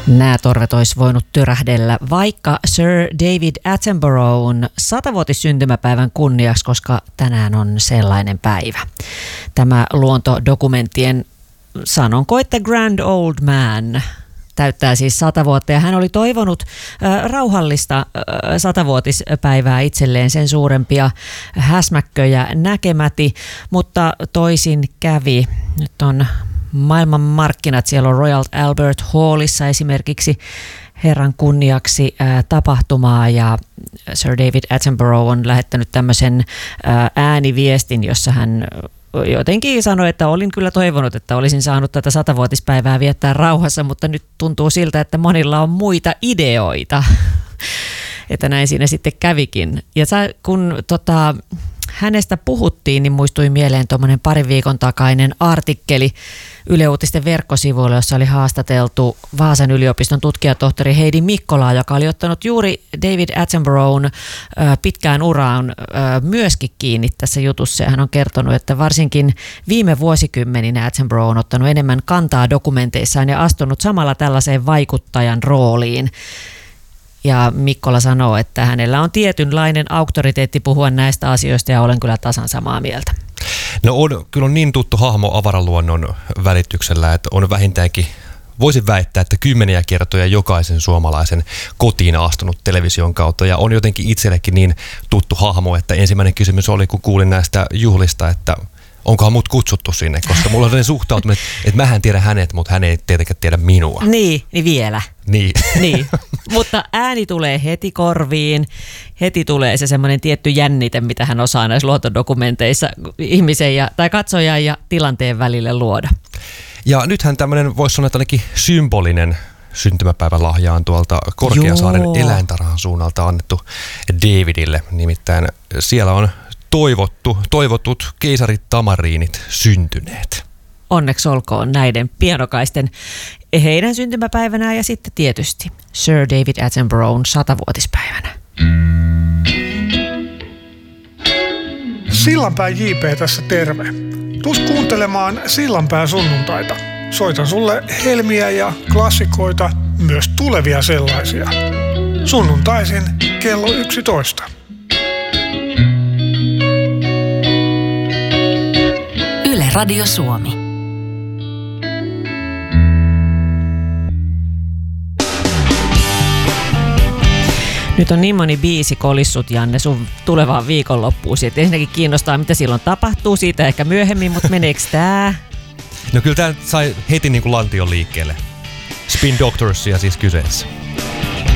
Nämä torvet olisi voinut tyrähdellä vaikka Sir David Attenborough'n 100-vuotissyntymäpäivän kunniaksi, koska tänään on sellainen päivä. Tämä luontodokumenttien, sanonko että Grand Old Man, täyttää siis 100 vuotta ja hän oli toivonut rauhallista 100-vuotispäivää itselleen, sen suurempia häsmäkköjä näkemäti, mutta toisin kävi. Nyt on maailman markkinat, siellä on Royal Albert Hallissa esimerkiksi herran kunniaksi tapahtumaa ja Sir David Attenborough on lähettänyt tämmöisen ääniviestin, jossa hän jotenkin sanoi, että olin kyllä toivonut, että olisin saanut tätä 100-vuotispäivää viettää rauhassa, mutta nyt tuntuu siltä, että monilla on muita ideoita, että näin siinä sitten kävikin. Ja kun hänestä puhuttiin, niin muistui mieleen tuommoinen parin viikon takainen artikkeli Yle Uutisten verkkosivuilla, jossa oli haastateltu Vaasan yliopiston tutkijatohtori Heidi Mikkolaa, joka oli ottanut juuri David Attenborough'n pitkään uraan myöskin kiinni tässä jutussa. Ja hän on kertonut, että varsinkin viime vuosikymmeninä Attenborough on ottanut enemmän kantaa dokumenteissaan ja astunut samalla tällaiseen vaikuttajan rooliin. Ja Mikkola sanoo, että hänellä on tietynlainen auktoriteetti puhua näistä asioista ja olen kyllä tasan samaa mieltä. No kyllä on niin tuttu hahmo avaraluonnon välityksellä, että on vähintäänkin, voisin väittää, että kymmeniä kertoja jokaisen suomalaisen kotiin astunut television kautta. Ja on jotenkin itsellekin niin tuttu hahmo, että ensimmäinen kysymys oli, kun kuulin näistä juhlista, että onkohan mut kutsuttu sinne, koska mulla on sellainen suhtautuminen, että mähän tiedän hänet, mutta hän ei tietenkään tiedä minua. Niin vielä. Niin. Mutta ääni tulee heti korviin, heti tulee se semmoinen tietty jännite, mitä hän osaa näissä luontodokumenteissa ihmisen tai katsojan ja tilanteen välille luoda. Ja nythän tämmöinen, voisi sanoa, että ainakin symbolinen syntymäpäivälahja on tuolta Korkeasaaren eläintarhan suunnalta annettu Davidille. Nimittäin siellä on toivotut keisarit tamariinit syntyneet. Onneksi olkoon näiden pienokaisten heidän syntymäpäivänä ja sitten tietysti Sir David Attenborough'n 100-vuotispäivänä. Sillanpää JP tässä terve. Tuus kuuntelemaan Sillanpää sunnuntaita. Soitan sulle helmiä ja klassikoita, myös tulevia sellaisia. Sunnuntaisin kello 11. Yle Radio Suomi. Nyt on niin moni biisi kolissut, Janne, sun tulevaan viikonloppuusi. Et ensinnäkin kiinnostaa, mitä silloin tapahtuu, siitä ehkä myöhemmin, mutta meneekö tää? No kyllä tää sai heti niin kuin lantion liikkeelle. Spin Doctorsia siis kyseessä.